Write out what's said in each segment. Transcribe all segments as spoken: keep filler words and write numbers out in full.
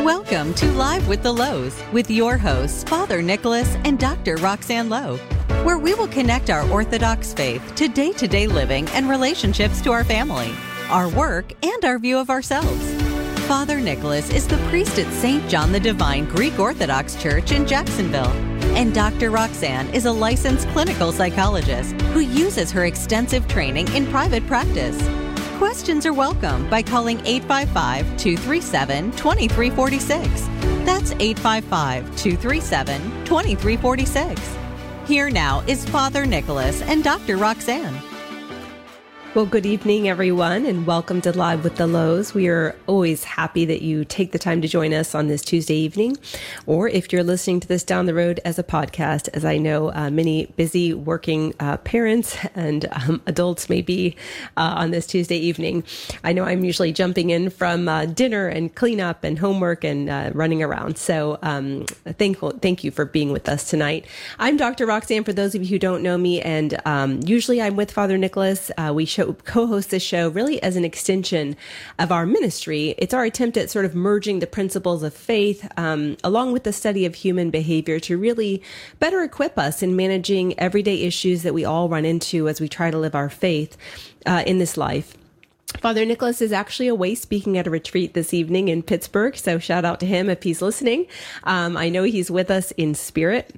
Welcome to Live with the Lows with your hosts, Father Nicholas and Doctor Roxanne Lowe, where we will connect our Orthodox faith to day-to-day living and relationships to our family, our work, and our view of ourselves. Father Nicholas is the priest at Saint John the Divine Greek Orthodox Church in Jacksonville, and Doctor Roxanne is a licensed clinical psychologist who uses her extensive training in private practice. Questions are welcome by calling eight five five, two three seven, two three four six. That's eight five five, two three seven, two three four six. Here now is Father Nicholas and Doctor Roxanne. Well, good evening, everyone, and welcome to Live with the Lows. We are always happy that you take the time to join us on this Tuesday evening, or if you're listening to this down the road as a podcast, as I know uh, many busy working uh, parents and um, adults may be uh, on this Tuesday evening. I know I'm usually jumping in from uh, dinner and cleanup and homework and uh, running around. So um, thankful, thank you for being with us tonight. I'm Doctor Roxanne, for those of you who don't know me, and um, usually I'm with Father Nicholas. Uh, we show co-host this show really as an extension of our ministry. It's our attempt at sort of merging the principles of faith um, along with the study of human behavior to really better equip us in managing everyday issues that we all run into as we try to live our faith uh, in this life. Father Nicholas is actually away speaking at a retreat this evening in Pittsburgh, so shout out to him if he's listening. Um, I know he's with us in spirit.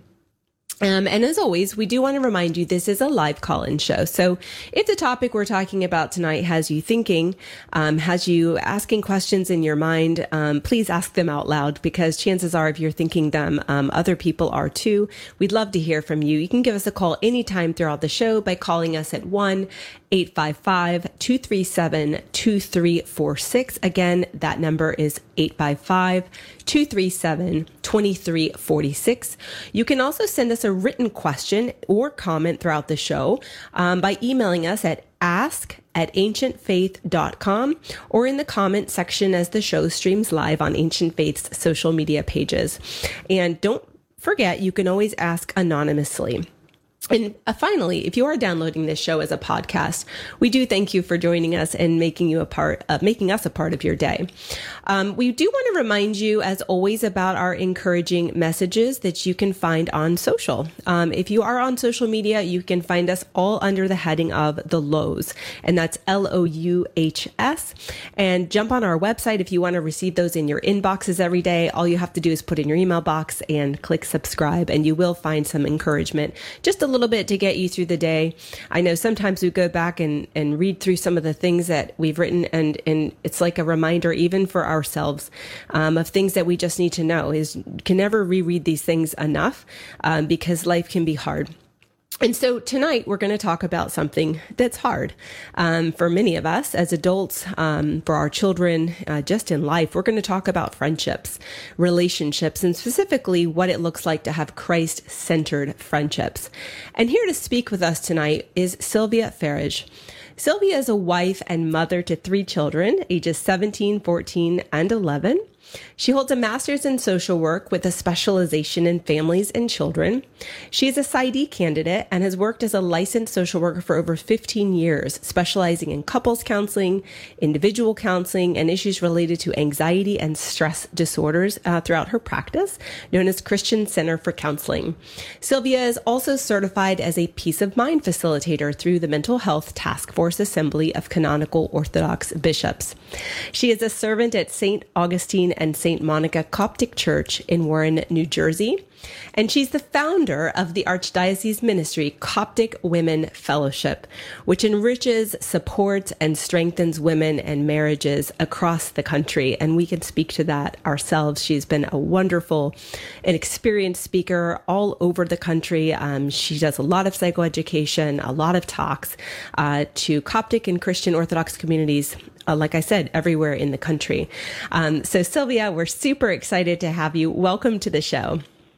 Um, and as always, we do want to remind you this is a live call-in show. So if the topic we're talking about tonight has you thinking, um, has you asking questions in your mind, um, please ask them out loud, because chances are if you're thinking them, um, other people are too. We'd love to hear from you. You can give us a call anytime throughout the show by calling us at one eight five five, two three seven, two three four six. Again, that number is eight five five, two three seven, two three four six. You can also send us a written question or comment throughout the show um, by emailing us at ask at ancient faith dot com or in the comment section as the show streams live on Ancient Faith's social media pages. And don't forget, you can always ask anonymously. And uh, finally, if you are downloading this show as a podcast, we do thank you for joining us and making you a part, uh, making us a part of your day. Um, we do want to remind you, as always, about our encouraging messages that you can find on social. Um, if you are on social media, you can find us all under the heading of The Lows, and that's L O U H S. And jump on our website if you want to receive those in your inboxes every day. All you have to do is put in your email box and click subscribe, and you will find some encouragement, just a little bit to get you through the day. I know sometimes we go back and, and read through some of the things that we've written, and, and it's like a reminder, even for ourselves, um, of things that we just need to know. Is can never reread these things enough um, because life can be hard. And so tonight we're going to talk about something that's hard um, for many of us as adults, um, for our children, uh, just in life. We're going to talk about friendships, relationships, and specifically what it looks like to have Christ-centered friendships. And here to speak with us tonight is Sylvia Farage. Sylvia is a wife and mother to three children, ages seventeen, fourteen, and eleven. She holds a master's in social work with a specialization in families and children. She is a PsyD candidate and has worked as a licensed social worker for over fifteen years, specializing in couples counseling, individual counseling, and issues related to anxiety and stress disorders uh, throughout her practice, known as Christian Center for Counseling. Sylvia is also certified as a peace of mind facilitator through the Mental Health Task Force Assembly of Canonical Orthodox Bishops. She is a servant at Saint Augustine and Saint Monica Coptic Church in Warren, New Jersey. And she's the founder of the Archdiocese Ministry Coptic Women Fellowship, which enriches, supports, and strengthens women and marriages across the country. And we can speak to that ourselves. She's been a wonderful and experienced speaker all over the country. Um, she does a lot of psychoeducation, a lot of talks uh, to Coptic and Christian Orthodox communities, uh, like I said, everywhere in the country. Um, so Sylvia, we're super excited to have you. Welcome to the show.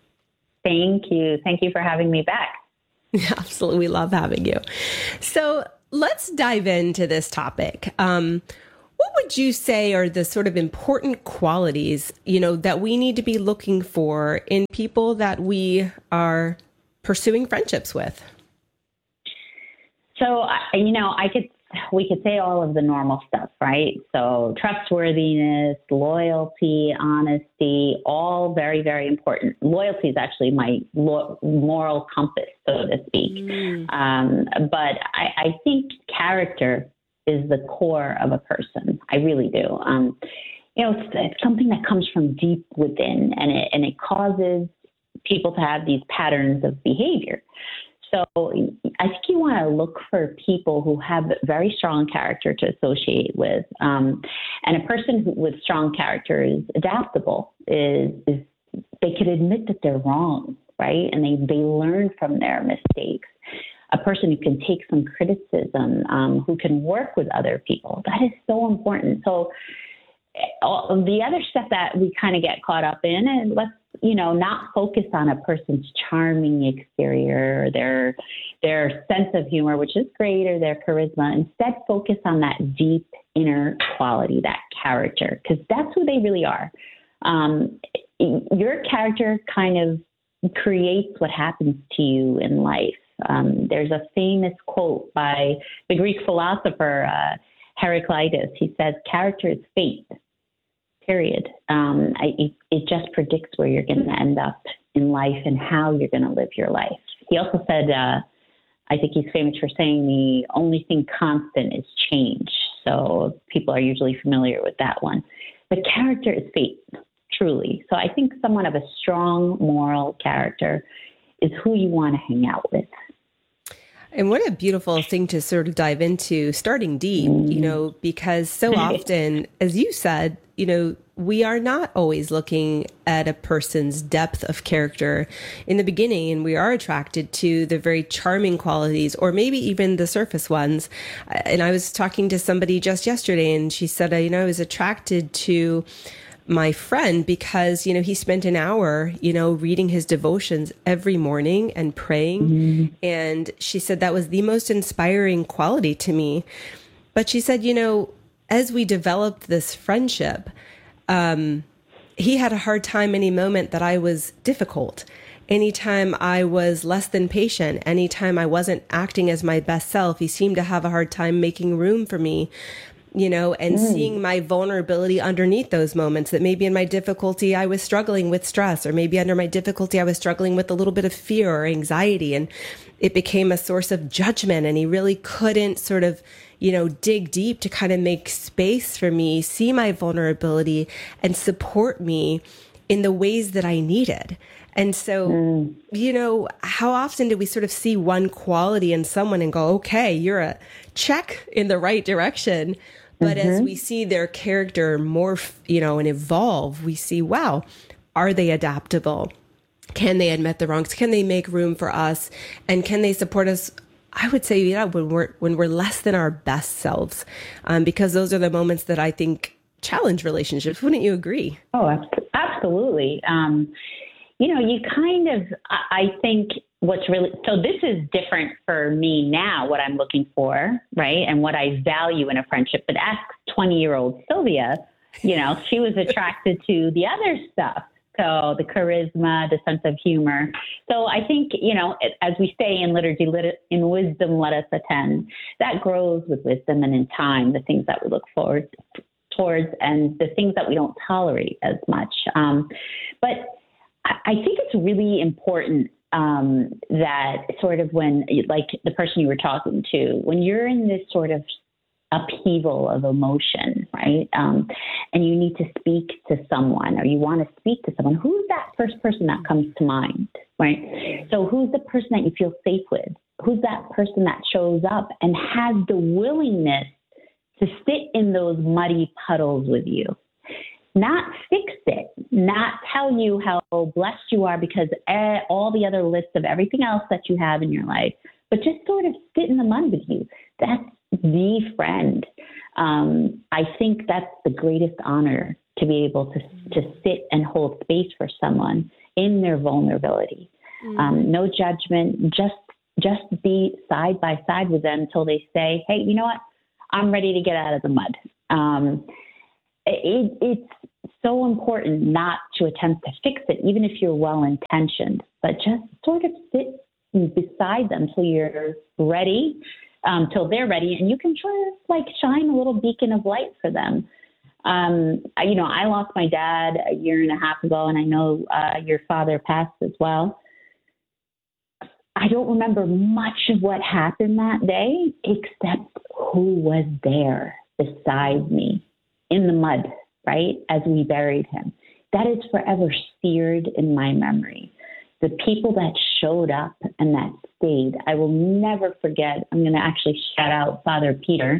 Thank you. Thank you for having me back. Yeah, absolutely. We love having you. So let's dive into this topic. Um, what would you say are the sort of important qualities, you know, that we need to be looking for in people that we are pursuing friendships with? So, you know, I could we could say all of the normal stuff, right? So trustworthiness, loyalty, honesty, all very, very important. Loyalty is actually my lo- moral compass, so to speak. Mm. Um, but I, I think character is the core of a person. I really do. Um, you know, it's, it's something that comes from deep within, and it, and it causes people to have these patterns of behavior. So I think you want to look for people who have very strong character to associate with. Um, and a person who, with strong character is adaptable, is, is they could admit that they're wrong, right? And they, they learn from their mistakes. A person who can take some criticism, um, who can work with other people, that is so important. So all, the other stuff that we kind of get caught up in, and let's, you know, not focus on a person's charming exterior or their their sense of humor, which is great, or their charisma. Instead, focus on that deep inner quality, that character, because that's who they really are. Um, your character kind of creates what happens to you in life. Um, there's a famous quote by the Greek philosopher uh, Heraclitus. He says, "Character is fate. Period. Um, I, it, it just predicts where you're going to end up in life and how you're going to live your life." He also said, uh, I think he's famous for saying the only thing constant is change. So people are usually familiar with that one. But character is fate, truly. So I think someone of a strong moral character is who you want to hang out with. And what a beautiful thing to sort of dive into, starting deep, mm. you know, because so often, as you said, you know, we are not always looking at a person's depth of character in the beginning, and we are attracted to the very charming qualities, or maybe even the surface ones. And I was talking to somebody just yesterday, and she said, you know, I was attracted to my friend because, you know, he spent an hour, you know, reading his devotions every morning and praying. Mm-hmm. And she said that was the most inspiring quality to me. But she said, you know, as we developed this friendship, um, he had a hard time any moment that I was difficult. Anytime I was less than patient, anytime I wasn't acting as my best self, he seemed to have a hard time making room for me. You know, and mm. seeing my vulnerability underneath those moments, that maybe in my difficulty, I was struggling with stress, or maybe under my difficulty, I was struggling with a little bit of fear or anxiety, and it became a source of judgment. And he really couldn't sort of, you know, dig deep to kind of make space for me, see my vulnerability, and support me in the ways that I needed. And so, mm. you know, how often do we sort of see one quality in someone and go, okay, you're a check in the right direction. But mm-hmm. as we see their character morph, you know, and evolve, we see, wow, are they adaptable? Can they admit the wrongs? Can they make room for us? And can they support us? I would say, yeah, when we're when we're less than our best selves, um, because those are the moments that I think challenge relationships. Wouldn't you agree? Oh, absolutely. Um, you know, you kind of, I think what's really, so this is different for me now, what I'm looking for, right? And what I value in a friendship. But ask twenty-year-old Sylvia, you know, she was attracted to the other stuff. So the charisma, the sense of humor. So I think, you know, as we say in liturgy, in wisdom, let us attend. That grows with wisdom, and in time, the things that we look forward towards and the things that we don't tolerate as much. Um, but I think it's really important um, that sort of when, like the person you were talking to, when you're in this sort of upheaval of emotion, right? Um, and you need to speak to someone, or you want to speak to someone, who's that first person that comes to mind, right? So who's the person that you feel safe with? Who's that person that shows up and has the willingness to sit in those muddy puddles with you? Not fix it, not tell you how blessed you are because eh, all the other lists of everything else that you have in your life, but just sort of sit in the mud with you. That's the friend. Um, I think that's the greatest honor, to be able to to sit and hold space for someone in their vulnerability. Mm-hmm. Um, no judgment, just just be side by side with them until they say, hey, you know what? I'm ready to get out of the mud. Um, it, it's so important not to attempt to fix it, even if you're well-intentioned, but just sort of sit beside them till you're ready um, till they're ready, and you can sort of like shine a little beacon of light for them. Um, you know, I lost my dad a year and a half ago, and I know uh, your father passed as well. I don't remember much of what happened that day, except who was there beside me in the mud, right, as we buried him. That is forever seared in my memory. The people that showed up and that stayed, I will never forget. I'm going to actually shout out Father Peter.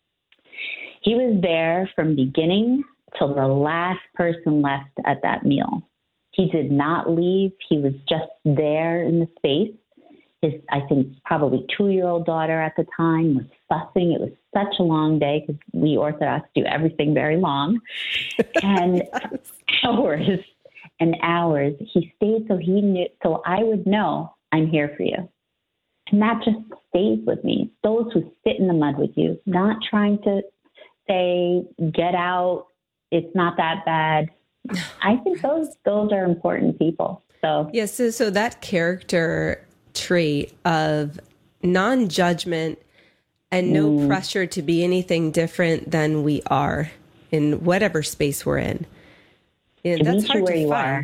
He was there from beginning till the last person left at that meal. He did not leave. He was just there in the space. His, I think, probably two-year-old daughter at the time was fussing. It was such a long day because we Orthodox do everything very long. And yes. hours and hours, he stayed so he knew, so I would know I'm here for you. And that just stays with me. Those who sit in the mud with you, not trying to say, get out, it's not that bad. I think those those are important people. So yes, yeah, so, so that character trait of non-judgment and no mm. pressure to be anything different than we are in whatever space we're in. And that's hard to find. Are.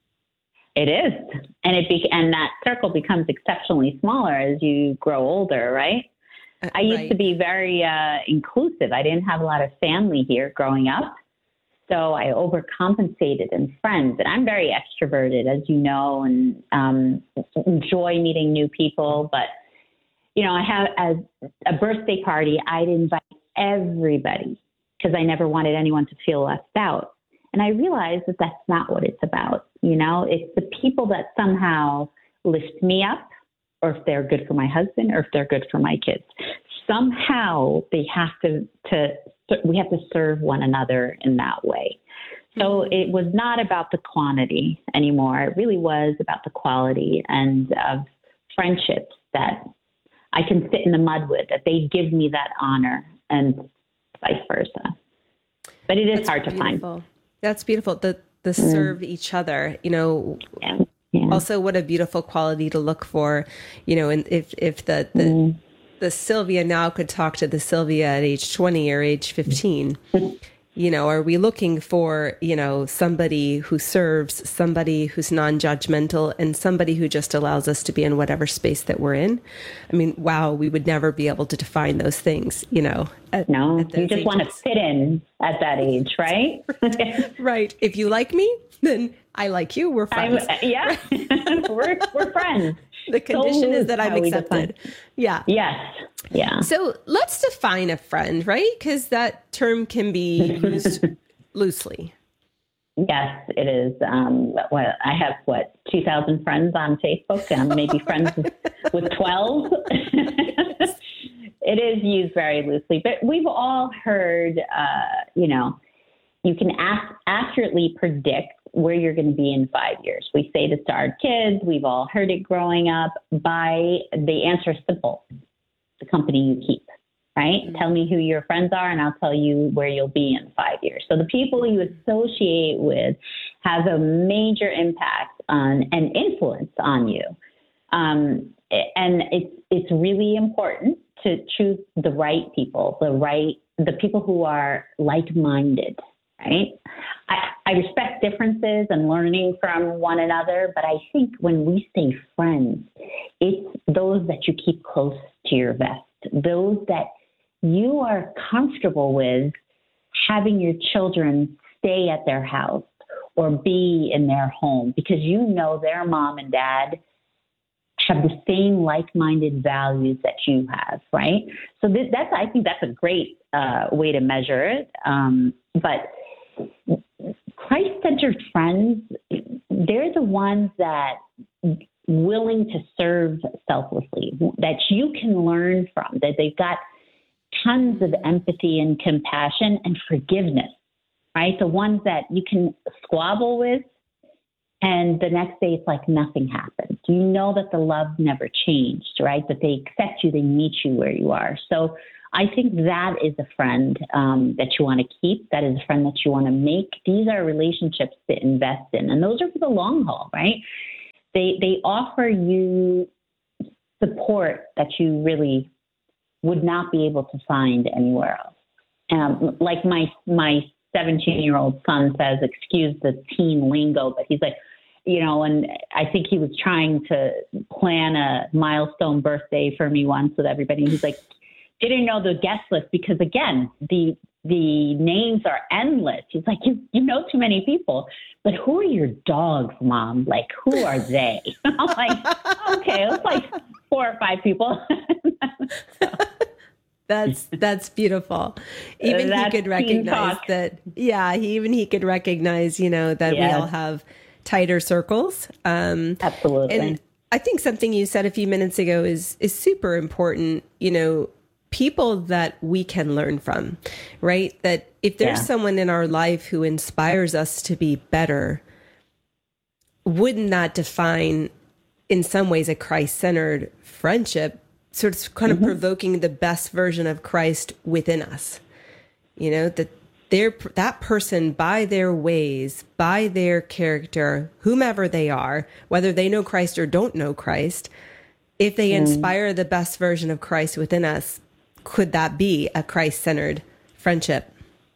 It is. And it be- and that circle becomes exceptionally smaller as you grow older, right? Uh, I used right. to be very uh, inclusive. I didn't have a lot of family here growing up. So I overcompensated in friends. And I'm very extroverted, as you know, and um, enjoy meeting new people. But, you know, I have, as a birthday party, I'd invite everybody because I never wanted anyone to feel left out. And I realized that that's not what it's about. You know, it's the people that somehow lift me up, or if they're good for my husband, or if they're good for my kids. Somehow they have to, to we have to serve one another in that way. So it was not about the quantity anymore. It really was about the quality and of friendships that I can sit in the mud with, that they give me that honor, and vice versa. But it is That's hard to beautiful. find. That's beautiful. The the mm. serve each other, you know. Yeah. Yeah. Also, what a beautiful quality to look for, you know, and if, if the, the, mm. the Sylvia now could talk to the Sylvia at age twenty or age fifteen, you know, are we looking for, you know, somebody who serves, somebody who's non-judgmental, and somebody who just allows us to be in whatever space that we're in? I mean, wow, we would never be able to define those things, you know. At, no, at you just ages. want to fit in at that age, right? Right. If you like me, then I like you. We're friends. I'm, yeah, we're we're friends. The condition so is that I'm accepted. Yeah. Yes. Yeah. So let's define a friend, right? Because that term can be used loosely. Yes, it is. Um, well, I have, what, two thousand friends on Facebook, and I'm maybe friends with, with twelve. It is used very loosely, but we've all heard, uh, you know, you can ac- accurately predict where you're going to be in five years. We say this to our kids. We've all heard it growing up. By the answer is simple: the company you keep, right? Mm-hmm. Tell me who your friends are, and I'll tell you where you'll be in five years. So the people you associate with have a major impact on and influence on you. Um, and it's it's really important to choose the right people, the right the people who are like-minded. Right? I, I respect differences and learning from one another, but I think when we say friends, it's those that you keep close to your vest, those that you are comfortable with having your children stay at their house or be in their home because you know their mom and dad have the same like-minded values that you have, right? So th- that's I think that's a great uh, way to measure it, um, but Christ-centered friends, they're the ones that willing to serve selflessly, that you can learn from, that they've got tons of empathy and compassion and forgiveness, right? The ones that you can squabble with, and the next day it's like nothing happened. You know that the love never changed, right? That they accept you, they meet you where you are. So I think that is a friend um, that you want to keep. That is a friend that you want to make. These are relationships to invest in, and those are for the long haul, right? They they offer you support that you really would not be able to find anywhere else. Um, like my my seventeen-year-old son says, excuse the teen lingo, but he's like, you know, and I think he was trying to plan a milestone birthday for me once with everybody. He's like, didn't know the guest list because, again, the the names are endless. He's like, you you know too many people, but who are your dogs, Mom? Like, who are they? I'm like, okay, it's like four or five people. So. That's that's beautiful. Even That's he could recognize that. Yeah, he, even he could recognize, you know, that yes. we all have tighter circles. Um, Absolutely. And I think something you said a few minutes ago is is super important. You know, people that we can learn from, right? That if there's yeah. someone in our life who inspires us to be better, wouldn't that define, in some ways, a Christ-centered friendship? Sort of kind of mm-hmm. provoking the best version of Christ within us. You know, that they're, that person, by their ways, by their character, whomever they are, whether they know Christ or don't know Christ, if they mm. inspire the best version of Christ within us, could that be a Christ-centered friendship?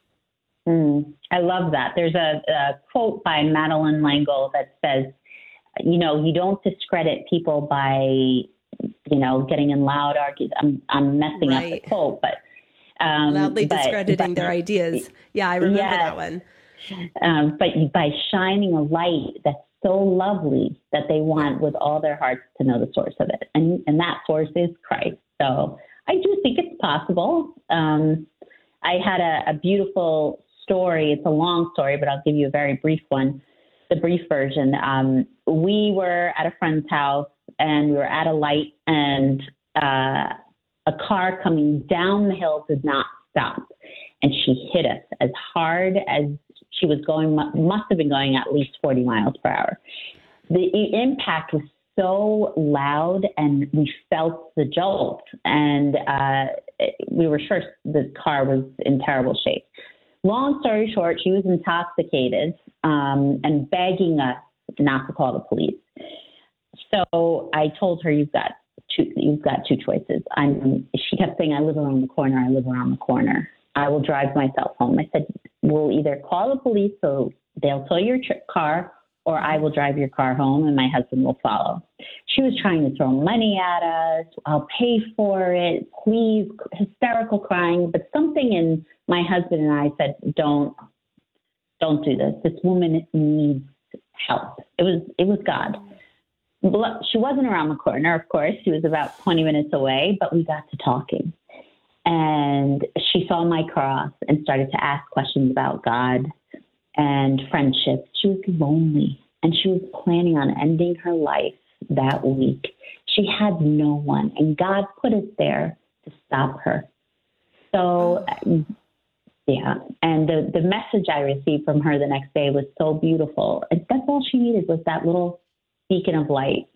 Mm. I love that. There's a, a quote by Madeleine L'Engle that says, you know, you don't discredit people by you know, getting in loud arguments. I'm I'm messing right. up the quote, but um, loudly but, discrediting but, their ideas. Yeah, I remember yes. that one. Um, but by shining a light that's so lovely that they want with all their hearts to know the source of it, and and that source is Christ. So I do think it's possible. Um, I had a, a beautiful story. It's a long story, but I'll give you a very brief one. The brief version. Um, we were at a friend's house. And we were at a light, and uh, a car coming down the hill did not stop. And she hit us as hard as she was going, must have been going at least forty miles per hour. The impact was so loud, and we felt the jolt. And uh, we were sure the car was in terrible shape. Long story short, she was intoxicated um, and begging us not to call the police. So I told her, you've got two, you've got two choices. I'm, she kept saying, I live around the corner. I live around the corner. I will drive myself home. I said, we'll either call the police so they'll tow your tr- car, or I will drive your car home and my husband will follow. She was trying to throw money at us. I'll pay for it. Please, hysterical crying. But something in my husband and I said, don't, don't do this. This woman needs help. It was, it was God. She wasn't around the corner, of course. She was about twenty minutes away, but we got to talking. And she saw my cross and started to ask questions about God and friendship. She was lonely, and she was planning on ending her life that week. She had no one, and God put us there to stop her. So, yeah. And the, the message I received from her the next day was so beautiful. And that's all she needed was that little beacon of light.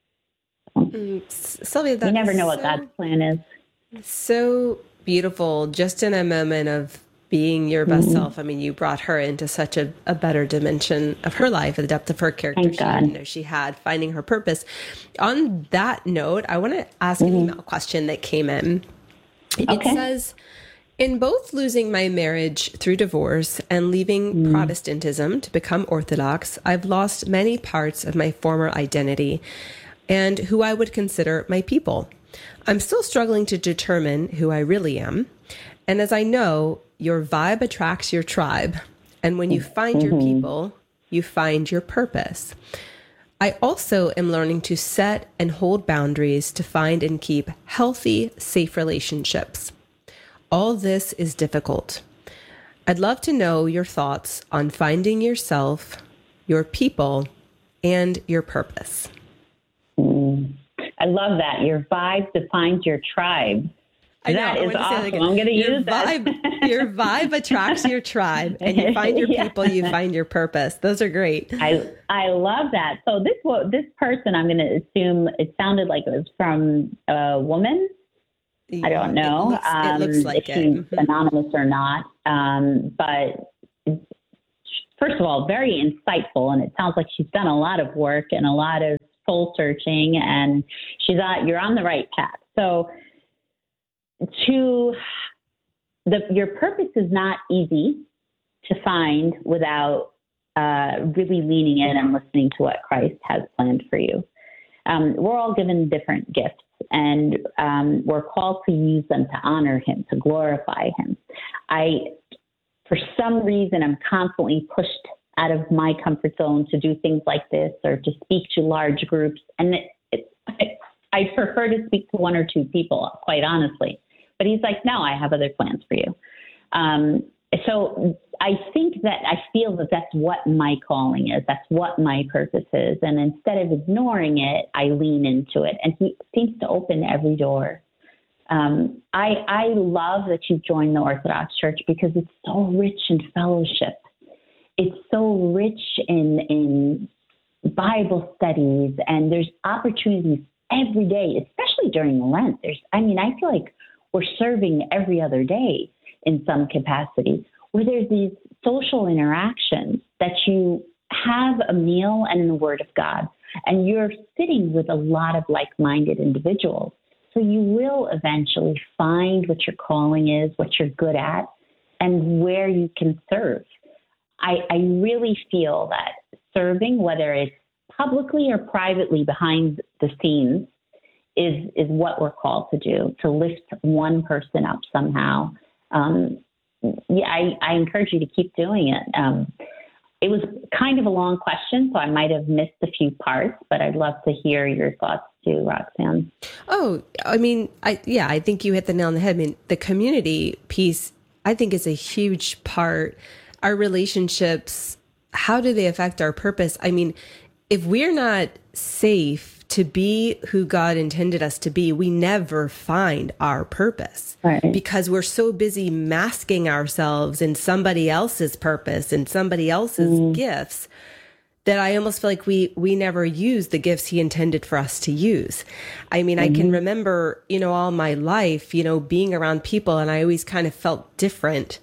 Mm, Sylvia, that you never know so, what God's plan is. So beautiful, just in a moment of being your best mm-hmm. self. I mean, you brought her into such a, a better dimension of her life, the depth of her character Thank she God. didn't know she had, finding her purpose. On that note, I want to ask mm-hmm. an email question that came in. It okay. says, in both losing my marriage through divorce and leaving mm. Protestantism to become Orthodox, I've lost many parts of my former identity and who I would consider my people. I'm still struggling to determine who I really am. And as I know, your vibe attracts your tribe. And when you find mm-hmm. your people, you find your purpose. I also am learning to set and hold boundaries to find and keep healthy, safe relationships. All this is difficult. I'd love to know your thoughts on finding yourself, your people, and your purpose. Mm. I love that. Your vibe defines your tribe. I know, that I is awesome. Like I'm going to use vibe, that. Your vibe attracts your tribe, and you find your people, yeah. you find your purpose. Those are great. I I love that. So this this person, I'm going to assume it sounded like it was from a woman. I don't know It looks, um, it looks like if she's it. Mm-hmm. anonymous or not. Um, but first of all, very insightful, and it sounds like she's done a lot of work and a lot of soul searching, and she's on, you're on the right path. So to the, your purpose is not easy to find without uh, really leaning in and listening to what Christ has planned for you. Um, we're all given different gifts, and um, we're called to use them to honor him, to glorify him. I, for some reason, I'm constantly pushed out of my comfort zone to do things like this or to speak to large groups. And it, it, it, I prefer to speak to one or two people, quite honestly. But he's like, no, I have other plans for you. Um, so I think that I feel that that's what my calling is. That's what my purpose is. And instead of ignoring it, I lean into it. And he seems to open every door. Um, I, I love that you've joined the Orthodox Church because it's so rich in fellowship. It's so rich in, in Bible studies, and there's opportunities every day, especially during Lent. There's, I mean, I feel like we're serving every other day in some capacity, where there's these social interactions that you have a meal and the Word of God, and you're sitting with a lot of like-minded individuals. So you will eventually find what your calling is, what you're good at, and where you can serve. I, I really feel that serving, whether it's publicly or privately behind the scenes, is is what we're called to do, to lift one person up somehow. Um, yeah, I, I encourage you to keep doing it. Um, it was kind of a long question, so I might have missed a few parts, but I'd love to hear your thoughts too, Roxanne. Oh, I mean, I yeah, I think you hit the nail on the head. I mean, the community piece, I think, is a huge part. Our relationships, how do they affect our purpose? I mean, if we're not safe to be who God intended us to be, we never find our purpose, right? Because we're so busy masking ourselves in somebody else's purpose and somebody else's mm. gifts that I almost feel like we we never use the gifts he intended for us to use. I mean, mm-hmm. I can remember, you know, all my life, you know, being around people, and I always kind of felt different.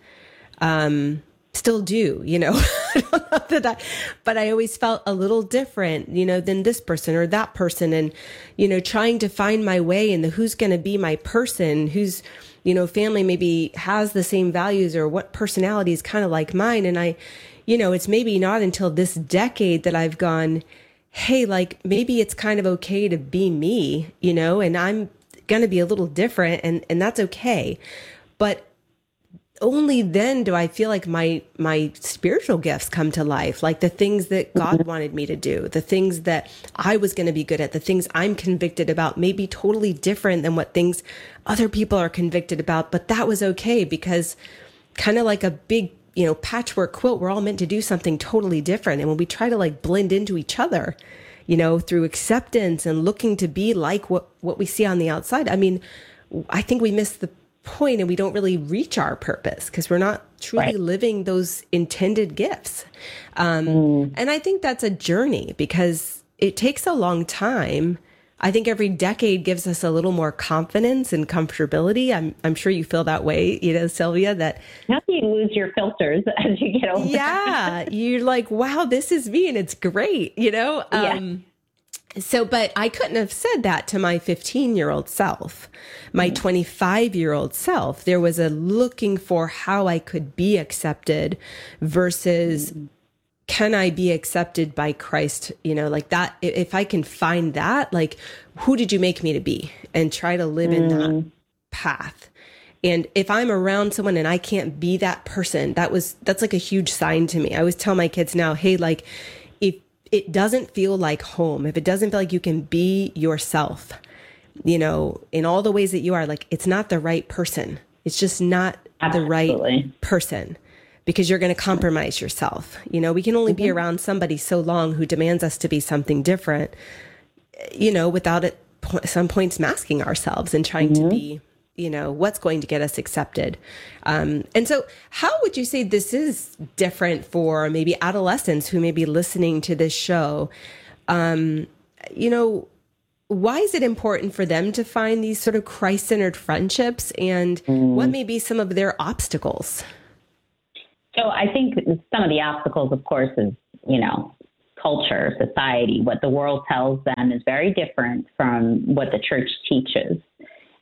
Um, Still do, you know, I don't know that I, but I always felt a little different, you know, than this person or that person. And, you know, trying to find my way in the who's going to be my person, who's, you know, family maybe has the same values or what personality is kind of like mine. And I, you know, it's maybe not until this decade that I've gone, hey, like maybe it's kind of okay to be me, you know, and I'm going to be a little different, and, and that's okay. But only then do I feel like my my spiritual gifts come to life, like the things that God wanted me to do, the things that I was going to be good at, the things I'm convicted about, may be totally different than what things other people are convicted about. But that was okay, because kind of like a big, you know, patchwork quilt, we're all meant to do something totally different. And when we try to like blend into each other, you know, through acceptance and looking to be like what, what we see on the outside, I mean, I think we miss the point, and we don't really reach our purpose because we're not truly right. living those intended gifts. Um, mm. And I think that's a journey, because it takes a long time. I think every decade gives us a little more confidence and comfortability. I'm I'm sure you feel that way, you know, Sylvia, that how do you lose your filters as you get older? Yeah. You're like, wow, this is me and it's great, you know? Um, yeah. So, but I couldn't have said that to my fifteen year old self, my twenty-five year old self. There was a looking for how I could be accepted versus mm-hmm. can I be accepted by Christ? You know, like that. If I can find that, like, who did you make me to be, and try to live mm-hmm. in that path. And if I'm around someone and I can't be that person, that was, that's like a huge sign to me. I always tell my kids now, hey, like, if it doesn't feel like home, if it doesn't feel like you can be yourself, you know, in all the ways that you are, like, it's not the right person. It's just not Absolutely. the right person, because you're going to compromise yourself. You know, we can only mm-hmm. be around somebody so long who demands us to be something different, you know, without at some points masking ourselves and trying mm-hmm. to be, you know, what's going to get us accepted. Um, and so how would you say this is different for maybe adolescents who may be listening to this show? Um, you know, why is it important for them to find these sort of Christ-centered friendships, and mm. what may be some of their obstacles? So I think some of the obstacles, of course, is, you know, culture, society. What the world tells them is very different from what the church teaches.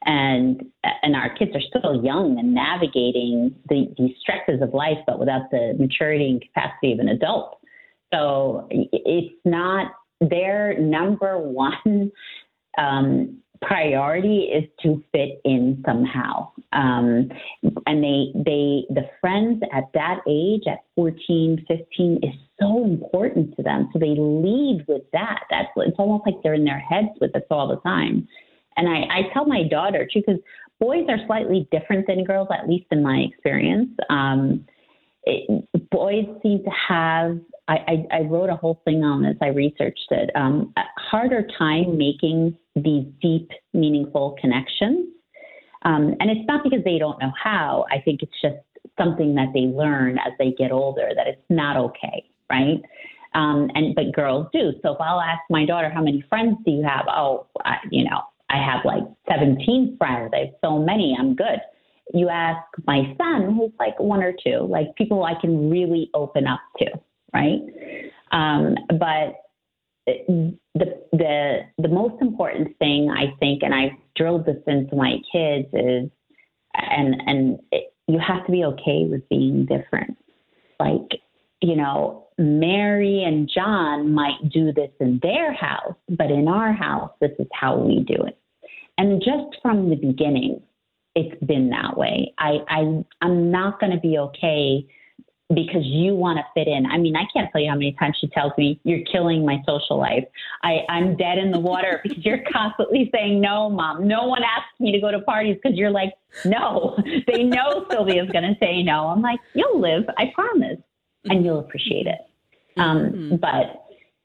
And and our kids are still young and navigating the, these stresses of life, but without the maturity and capacity of an adult. So it's not their number one um, priority is to fit in somehow. Um, and they, they, the friends at that age, at fourteen, fifteen, is so important to them. So they lead with that. That's, it's almost like they're in their heads with us all the time. And I, I tell my daughter too, because boys are slightly different than girls, at least in my experience. Um, it, boys seem to have, I, I, I wrote a whole thing on this, I researched it, um, a harder time making these deep, meaningful connections. Um, and it's not because they don't know how. I think it's just something that they learn as they get older, that it's not okay, right? Um, and but girls do. So if I'll ask my daughter, how many friends do you have? Oh, I, you know, I have like seventeen friends. I have so many. I'm good. You ask my son, who's like one or two, like people I can really open up to, right? Um, but the the the most important thing, I think, and I've drilled this into my kids, is, and and it, you have to be okay with being different. Like, you know, Mary and John might do this in their house, but in our house, this is how we do it. And just from the beginning, it's been that way. I, I, I'm not going to be okay because you want to fit in. I mean, I can't tell you how many times she tells me, you're killing my social life. I, I'm dead in the water because you're constantly saying, no, Mom. No one asks me to go to parties because you're like, no. They know Sylvia's going to say no. I'm like, you'll live, I promise, and you'll appreciate it. Um, mm-hmm. But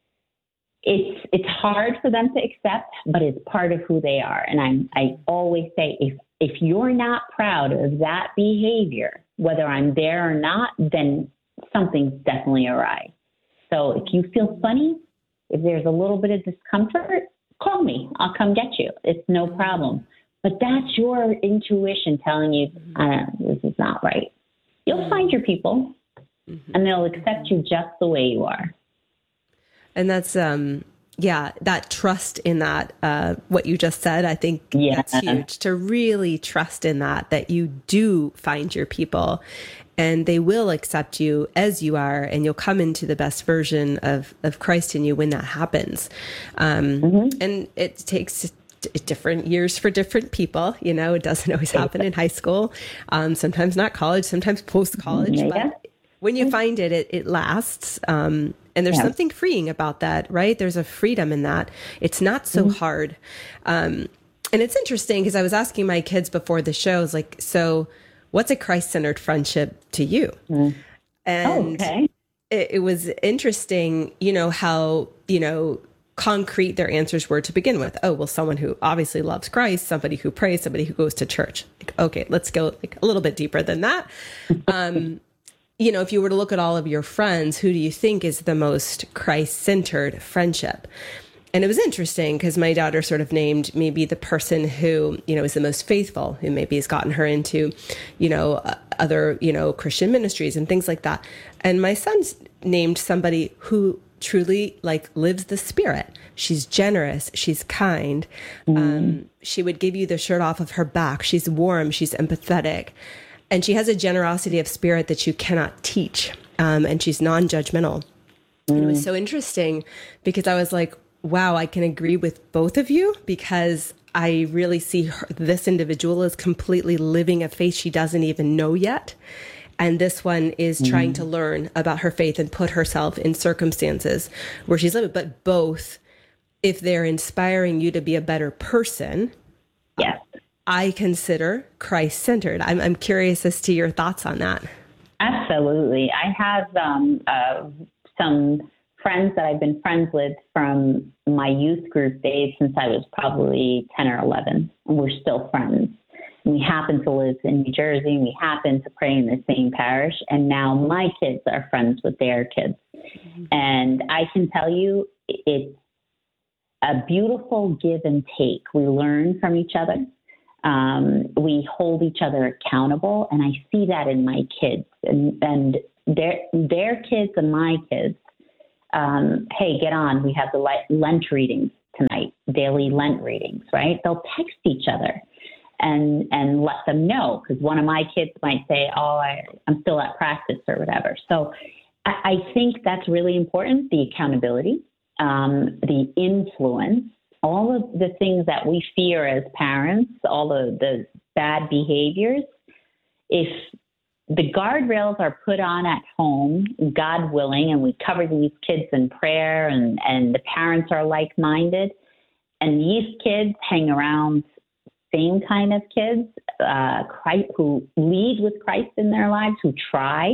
it's it's hard for them to accept, but it's part of who they are. And I'm, I always say, if if you're not proud of that behavior, whether I'm there or not, then something's definitely awry. So if you feel funny, if there's a little bit of discomfort, call me. I'll come get you. It's no problem. But that's your intuition telling you, uh, this is not right. You'll find your people, mm-hmm. and they'll accept you just the way you are. And that's, um, yeah, that trust in that, uh, what you just said, I think yeah. that's huge, to really trust in that, that you do find your people and they will accept you as you are, and you'll come into the best version of, of Christ in you when that happens. Um, mm-hmm. And it takes different years for different people. You know, it doesn't always happen in high school. Um, sometimes not college, sometimes post-college, yeah. but when you find it, it, it lasts. Um, and there's yeah. something freeing about that, right? There's a freedom in that. It's not so mm-hmm. hard. Um, and it's interesting because I was asking my kids before the show, I was like, so what's a Christ-centered friendship to you? Mm-hmm. And oh, okay. it, it was interesting, you know, how, you know, concrete their answers were to begin with. Oh, well, someone who obviously loves Christ, somebody who prays, somebody who goes to church. Like, okay, let's go like a little bit deeper than that. Um, you know, if you were to look at all of your friends, who do you think is the most Christ-centered friendship? And it was interesting because my daughter sort of named maybe the person who, you know, is the most faithful, who maybe has gotten her into, you know, uh, other, you know, Christian ministries and things like that. And my son's named somebody who truly like lives the spirit. She's generous. She's kind. Mm. Um, she would give you the shirt off of her back. She's warm. She's empathetic. And she has a generosity of spirit that you cannot teach. Um, and she's non-judgmental. Mm. And it was so interesting because I was like, wow, I can agree with both of you because I really see her, this individual is completely living a faith she doesn't even know yet. And this one is mm. trying to learn about her faith and put herself in circumstances where she's living. But both, if they're inspiring you to be a better person, yes. I consider Christ-centered. I'm, I'm curious as to your thoughts on that. Absolutely. I have um, uh, some friends that I've been friends with from my youth group days since I was probably ten or eleven, and we're still friends. We happen to live in New Jersey, and we happen to pray in the same parish, and now my kids are friends with their kids. Mm-hmm. And I can tell you, it's a beautiful give and take. We learn from each other. Um, we hold each other accountable, and I see that in my kids and, and their their kids and my kids. Um, hey, get on. We have the Lent readings tonight, daily Lent readings, right? They'll text each other. and and let them know, because one of my kids might say, oh, I, I'm still at practice or whatever. So I, I think that's really important, the accountability, um, the influence, all of the things that we fear as parents, all of the bad behaviors. If the guardrails are put on at home, God willing, and we cover these kids in prayer, and, and the parents are like-minded, and these kids hang around same kind of kids, uh, Christ, who lead with Christ in their lives, who try,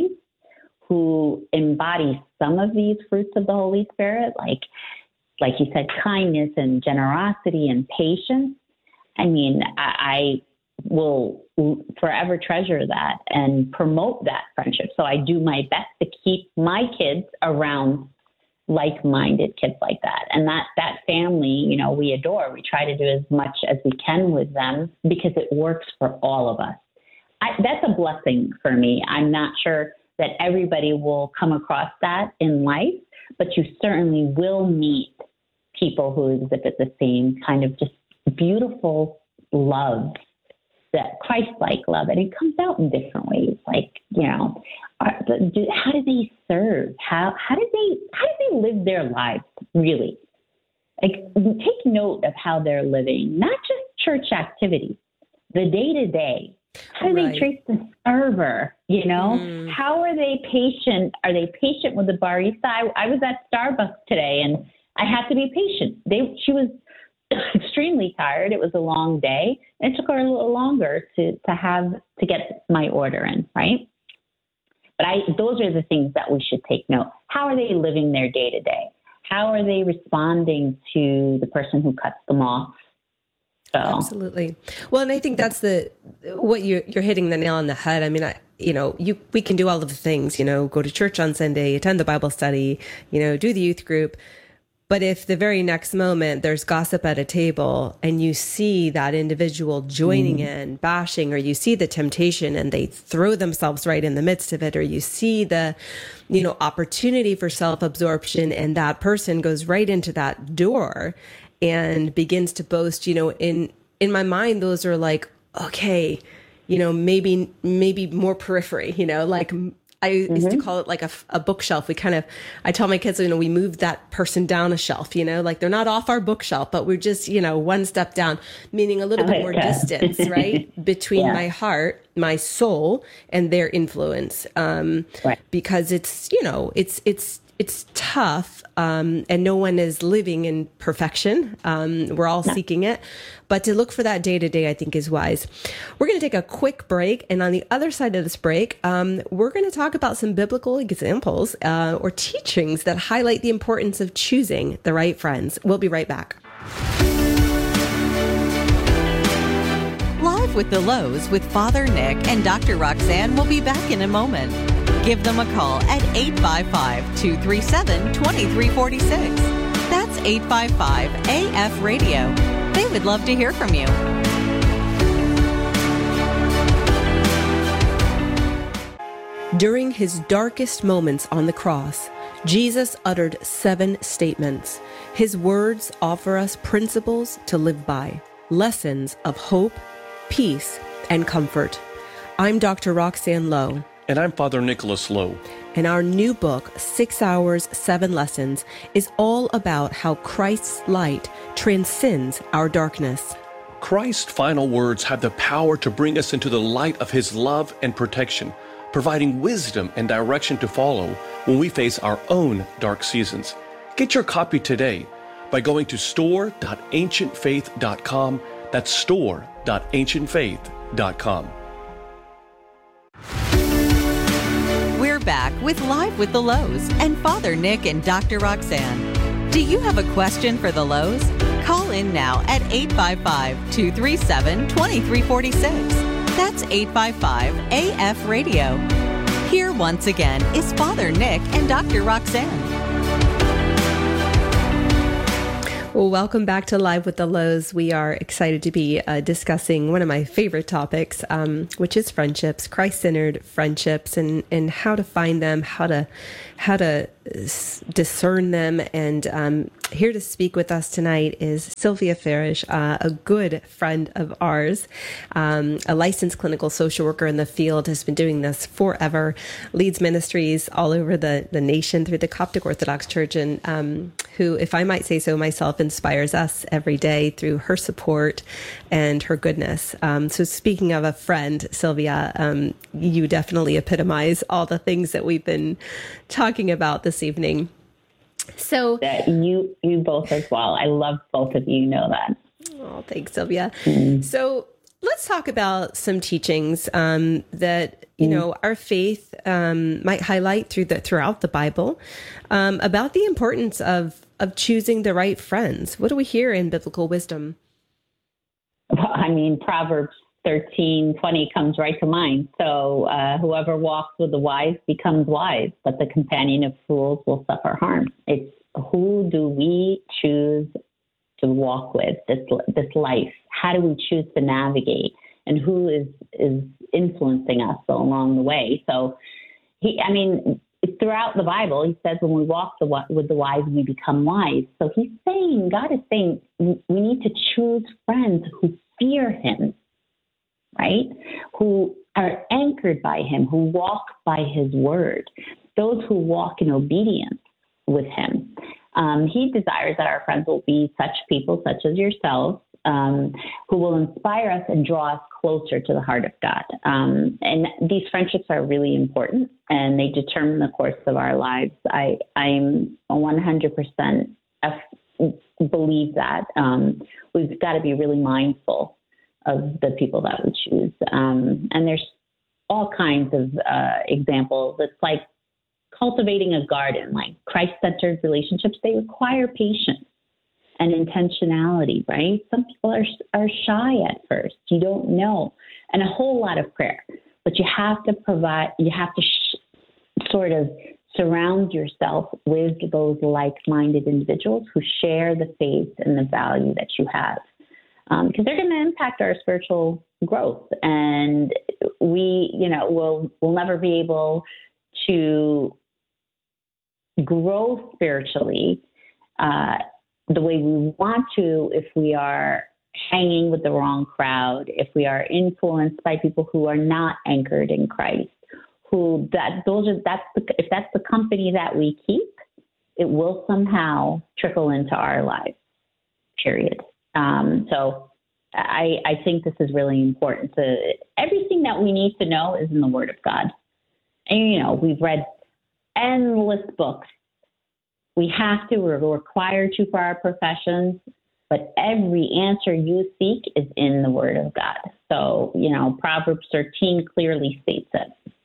who embody some of these fruits of the Holy Spirit, like, like you said, kindness and generosity and patience. I mean, I, I will forever treasure that and promote that friendship. So I do my best to keep my kids around like-minded kids like that. And that, that family, you know, we adore. We try to do as much as we can with them because it works for all of us. I, that's a blessing for me. I'm not sure that everybody will come across that in life, but you certainly will meet people who exhibit the same kind of just beautiful love, that Christ-like love, and it comes out in different ways. Like, you know, are, do, how do they serve? How how do they how do they live their lives? Really, like, take note of how they're living, not just church activities, the day to day. How do right. they treat the server? You know, mm. how are they patient? Are they patient with the barista? I, I was at Starbucks today, and I had to be patient. They she was extremely tired. It was a long day. It took her a little longer to, to have to get my order in, right? But I those are the things that we should take note. How are they living their day to day? How are they responding to the person who cuts them off? So. Absolutely. Well, and I think that's the what you're you're hitting the nail on the head. I mean, I you know, you we can do all of the things, you know, go to church on Sunday, attend the Bible study, you know, do the youth group. But if the very next moment there's gossip at a table and you see that individual joining mm. in, bashing, or you see the temptation and they throw themselves right in the midst of it, or you see the, you know, opportunity for self-absorption and that person goes right into that door and begins to boast, you know, in, in my mind, those are like, okay, you know, maybe, maybe more periphery, you know, like, I mm-hmm. used to call it like a, a bookshelf. We kind of, I tell my kids, you know, we moved that person down a shelf, you know, like they're not off our bookshelf, but we're just, you know, one step down, meaning a little bit more distance, right? Between yeah. my heart, my soul, and their influence. Um, right. Because it's, you know, it's, it's, it's tough, um, and no one is living in perfection. Um, we're all no. seeking it, but to look for that day to day, I think is wise. We're going to take a quick break. And on the other side of this break, um, we're going to talk about some biblical examples, uh, or teachings that highlight the importance of choosing the right friends. We'll be right back. Live with the Lows with Father Nick and Doctor Roxanne will be back in a moment. Give them a call at eight five five, two three seven, two three four six. That's eight five five A F radio. They would love to hear from you. During his darkest moments on the cross, Jesus uttered seven statements. His words offer us principles to live by, lessons of hope, peace, and comfort. I'm Doctor Roxanne Lowe. And I'm Father Nicholas Lowe. And our new book, Six Hours, Seven Lessons, is all about how Christ's light transcends our darkness. Christ's final words have the power to bring us into the light of his love and protection, providing wisdom and direction to follow when we face our own dark seasons. Get your copy today by going to store dot ancient faith dot com. That's store dot ancient faith dot com. We're back with Live with the Lows and Father Nick and Doctor Roxanne. Do you have a question for the Lows? Call in now at eight five five, two three seven, two three four six. That's eight five five A F radio. Here once again is Father Nick and Doctor Roxanne. Well, welcome back to Live with the Lows. We are excited to be uh, discussing one of my favorite topics, um, which is friendships, Christ-centered friendships, and, and how to find them, how to how to discern them. And um, here to speak with us tonight is Sylvia Farish, uh, a good friend of ours, um, a licensed clinical social worker in the field, has been doing this forever, leads ministries all over the, the nation through the Coptic Orthodox Church, and um, who, if I might say so myself, inspires us every day through her support and her goodness. Um, so speaking of a friend, Sylvia, um, you definitely epitomize all the things that we've been talking about this evening. So that you you both as well. I love both of you, you know that. Oh, thanks, Sylvia. Mm-hmm. So let's talk about some teachings um, that you mm-hmm. know our faith um, might highlight through the throughout the Bible um, about the importance of of choosing the right friends. What do we hear in biblical wisdom? Well, I mean, Proverbs thirteen twenty comes right to mind. So uh, whoever walks with the wise becomes wise, but the companion of fools will suffer harm. It's who do we choose to walk with this this life? How do we choose to navigate? And who is is influencing us along the way? So, he, I mean, throughout the Bible, he says when we walk the, with the wise, we become wise. So he's saying, God is saying, we need to choose friends who fear him, right? Who are anchored by him, who walk by his word, those who walk in obedience with him. Um, he desires that our friends will be such people, such as yourselves, um, who will inspire us and draw us closer to the heart of God. Um, and these friendships are really important, and they determine the course of our lives. I, I'm one hundred percent believe that. Um, we've got to be really mindful of the people that we choose. Um, and there's all kinds of uh, examples. It's like cultivating a garden, like Christ-centered relationships. They require patience and intentionality, right? Some people are are shy at first. You don't know. And a whole lot of prayer. But you have to provide, you have to sh- sort of surround yourself with those like-minded individuals who share the faith and the value that you have. Um, because they're going to impact our spiritual growth. And we, you know, will will never be able to grow spiritually uh, the way we want to if we are hanging with the wrong crowd, if we are influenced by people who are not anchored in Christ, who that those are that's the, if that's the company that we keep, it will somehow trickle into our lives. Period. Um, so I, I think this is really important. To, everything that we need to know is in the Word of God. And, you know, we've read endless books. We have to, we're required to for our professions, but every answer you seek is in the Word of God. So, you know, Proverbs thirteen clearly states it.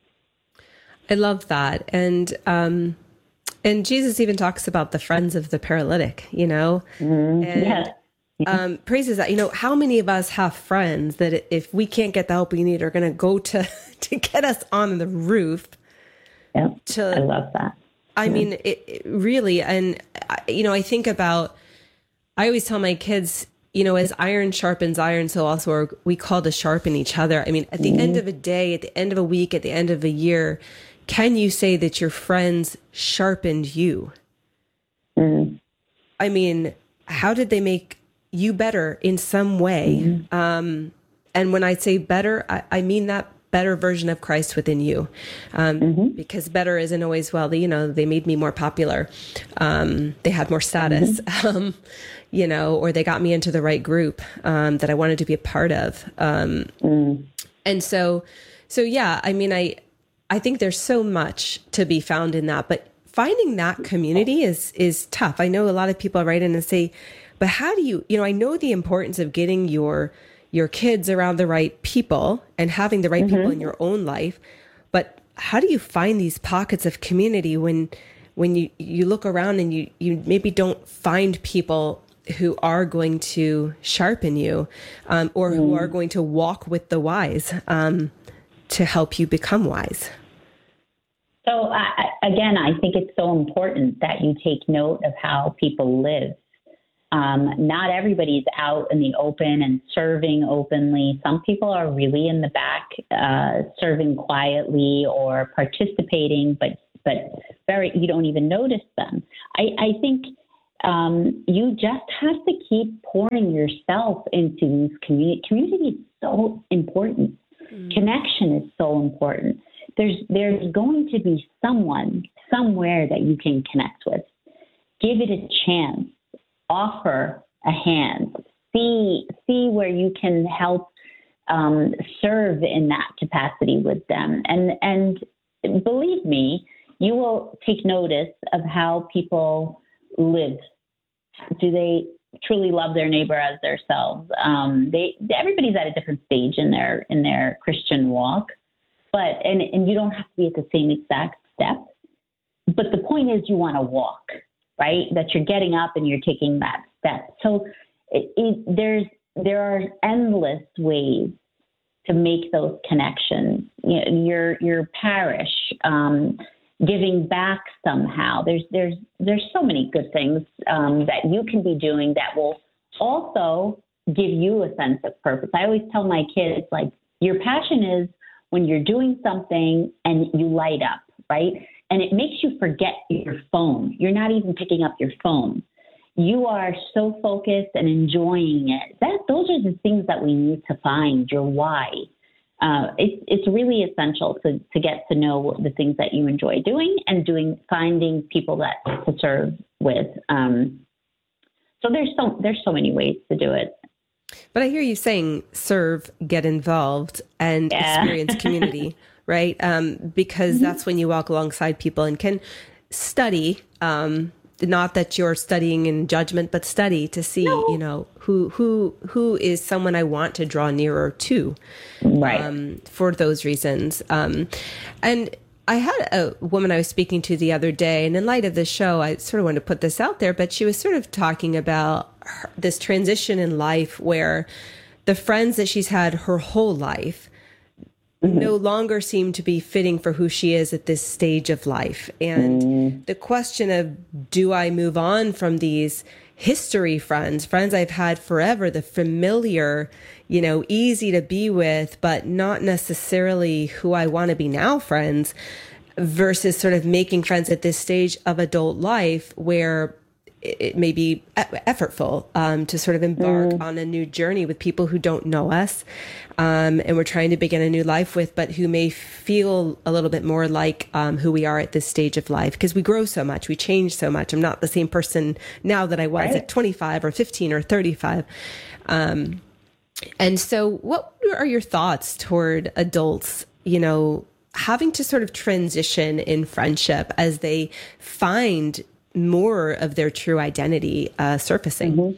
I love that. And, um, and Jesus even talks about the friends of the paralytic, you know, Mm-hmm. and Yes. um, praises that, you know, how many of us have friends that if we can't get the help we need are going to go to, to get us on the roof. Yep. To, I love that. I yeah. mean, it, it really, and you know, I think about, I always tell my kids, you know, as iron sharpens iron, so also are we call to sharpen each other. I mean, at the mm-hmm. end of a day, at the end of a week, at the end of a year, can you say that your friends sharpened you? Mm-hmm. I mean, how did they make you better in some way? Mm-hmm. Um, and when I say better, I, I mean that better version of Christ within you. Um, mm-hmm. Because better isn't always, well, you know, they made me more popular. Um, they had more status, mm-hmm. um, you know, or they got me into the right group um, that I wanted to be a part of. Um, mm. And so, so yeah, I mean, I, I think there's so much to be found in that, but finding that community is, is tough. I know a lot of people write in and say, but how do you, you know, I know the importance of getting your, your kids around the right people and having the right mm-hmm. people in your own life. But how do you find these pockets of community when, when you, you look around and you, you maybe don't find people who are going to sharpen you, um, or mm. who are going to walk with the wise, um, to help you become wise? So uh, again, I think it's so important that you take note of how people live. Um, not everybody's out in the open and serving openly. Some people are really in the back, uh, serving quietly or participating, but but very you don't even notice them. I, I think um, you just have to keep pouring yourself into these community. Community is so important. Mm. Connection is so important. There's there's going to be someone somewhere that you can connect with. Give it a chance. Offer a hand. See see where you can help um, serve in that capacity with them. And and believe me, you will take notice of how people live. Do they truly love their neighbor as themselves? Um, they everybody's at a different stage in their in their Christian walk, but and and you don't have to be at the same exact step. But the point is, you want to walk. Right, that you're getting up and you're taking that step. So it, it, there's there are endless ways to make those connections. You know, your your parish, um, giving back somehow. There's there's there's so many good things um, that you can be doing that will also give you a sense of purpose. I always tell my kids, like, your passion is when you're doing something and you light up, right? And it makes you forget your phone. You're not even picking up your phone. You are so focused and enjoying it. That those are the things that we need to find, your why. Uh, it, it's really essential to, to get to know the things that you enjoy doing and doing, finding people that to serve with. Um, so there's so there's so many ways to do it. But I hear you saying serve, get involved, and yeah. experience community. Right? Um, because mm-hmm. that's when you walk alongside people and can study, um, not that you're studying in judgment, but study to see, no. you know, who, who, who is someone I want to draw nearer to, right. um, for those reasons. Um, and I had a woman I was speaking to the other day, and in light of this show, I sort of wanted to put this out there, but she was sort of talking about her, this transition in life where the friends that she's had her whole life Mm-hmm. no longer seem to be fitting for who she is at this stage of life. And mm. the question of, do I move on from these history friends, friends I've had forever, the familiar, you know, easy to be with, but not necessarily who I want to be now friends, versus sort of making friends at this stage of adult life where it may be effortful um, to sort of embark mm. on a new journey with people who don't know us, um, and we're trying to begin a new life with, but who may feel a little bit more like um, who we are at this stage of life, because we grow so much, we change so much. I'm not the same person now that I was right. at twenty-five or fifteen or thirty-five. Um, and so what are your thoughts toward adults, you know, having to sort of transition in friendship as they find more of their true identity uh, surfacing? Mm-hmm.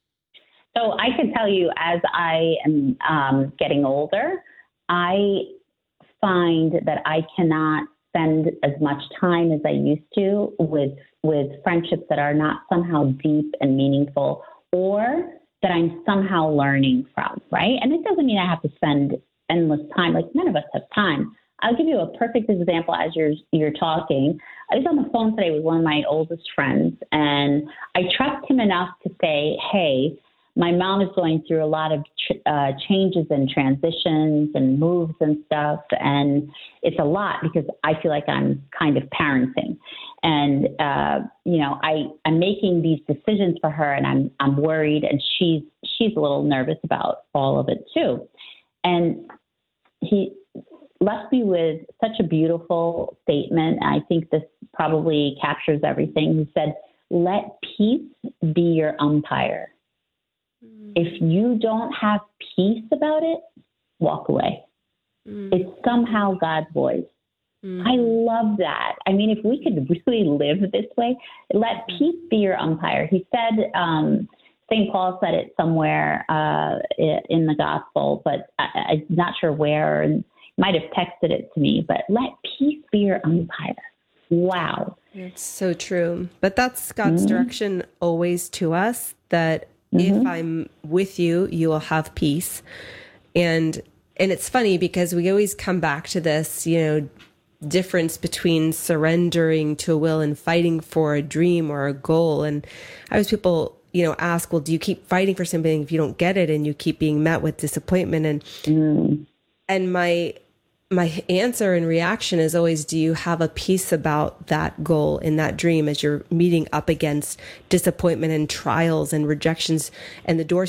So I can tell you, as I am um, getting older, I find that I cannot spend as much time as I used to with with friendships that are not somehow deep and meaningful, or that I'm somehow learning from, right? And it doesn't mean I have to spend endless time. Like, none of us have time. I'll give you a perfect example as you're you're talking. I was on the phone today with one of my oldest friends, and I trust him enough to say, hey, my mom is going through a lot of uh, changes and transitions and moves and stuff, and it's a lot because I feel like I'm kind of parenting. And, uh, you know, I, I'm making these decisions for her, and I'm I'm worried, and she's she's a little nervous about all of it too. And he left me with such a beautiful statement. I think this probably captures everything. He said, let peace be your umpire. Mm. If you don't have peace about it, walk away. Mm. It's somehow God's voice. Mm. I love that. I mean, if we could really live this way, let peace be your umpire. He said, um, Saint Paul said it somewhere uh, in the gospel, but I, I'm not sure where, and might have texted it to me, but let peace be your umpire. Wow. It's so true. But that's God's mm-hmm. direction always to us, that mm-hmm. if I'm with you, you will have peace. And and it's funny because we always come back to this, you know, difference between surrendering to a will and fighting for a dream or a goal. And I always people you know, ask, well, do you keep fighting for something if you don't get it and you keep being met with disappointment? And, mm. and my, my answer and reaction is always, do you have a peace about that goal and that dream as you're meeting up against disappointment and trials and rejections and the doors